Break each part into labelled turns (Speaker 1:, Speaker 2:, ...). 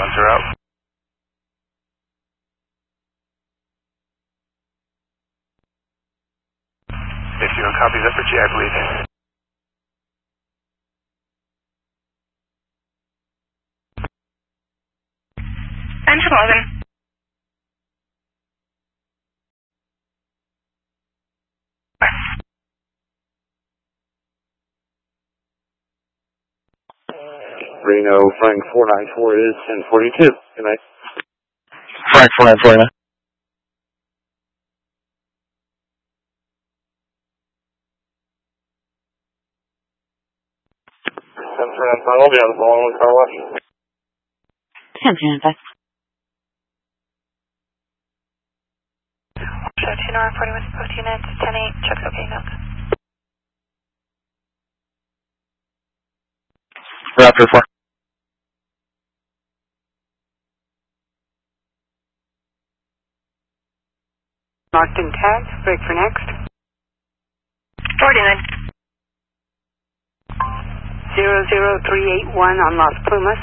Speaker 1: 21s are out. If you want copies up for G, I believe.
Speaker 2: Engine 11.
Speaker 3: Reno, Frank 494 is 1042. Good night.
Speaker 4: Frank 494.
Speaker 3: 1039, I'll be on the phone with car wash.
Speaker 5: 1039.
Speaker 2: Show 2 41 units, 10-8, check's okay, milk.
Speaker 4: Raptor 4.
Speaker 6: Marked and tagged, break for next.
Speaker 2: 49.
Speaker 6: 00381 on Las Plumas.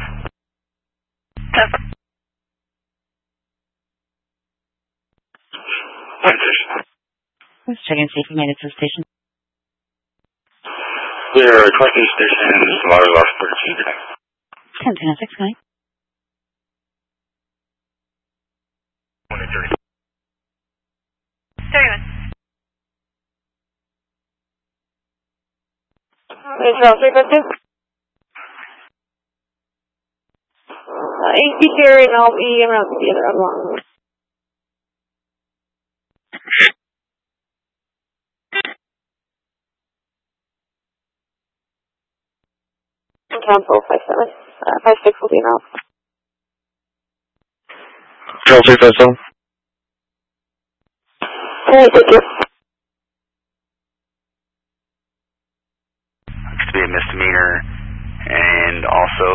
Speaker 5: Let's check and see if we made it to the station.
Speaker 3: Clear, trucking station, Slaughter Lost 13.
Speaker 5: 10-10-6, good night.
Speaker 1: 23.
Speaker 2: 31.
Speaker 6: Israel 352. AC carry and I'll be around the other long. Council 57. 56 will be around.
Speaker 4: Charles 357.
Speaker 6: Thank you.
Speaker 1: To be a misdemeanor, and also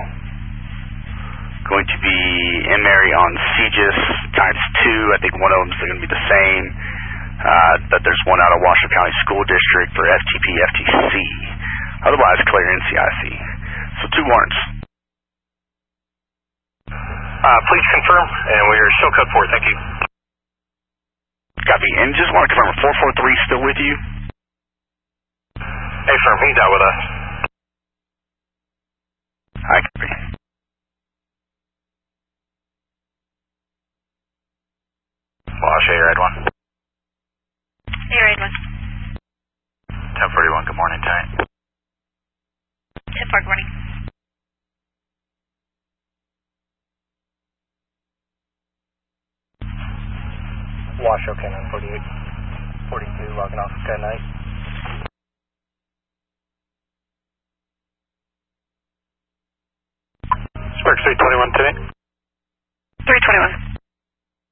Speaker 1: going to be in Mary on CGIS ×2. I think one of them is going to be the same, but there's one out of Washoe County School District for FTP, FTC. Otherwise, clear NCIC. So 2 warrants. Please confirm, and we are still code 4. Thank you. Copy. And just want to confirm, 443 still with you? Hey, firm, he's out with us. Hi, copy. Wash, Air Ed 1.
Speaker 2: Air Ed 1.
Speaker 1: 1041, good morning, tonight.
Speaker 2: 10-4, good morning.
Speaker 1: Wash, okay, 948. 42, logging off. Good night. Sparks 321 today.
Speaker 2: 321.